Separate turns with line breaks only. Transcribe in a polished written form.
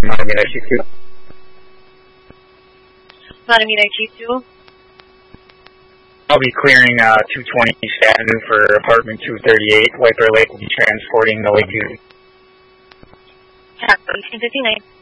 Matamita Q2.
Matamita Q2.
I'll be clearing 220 East Avenue for apartment 238. White Bear Lake will be transporting the Lake View.
Captain 59.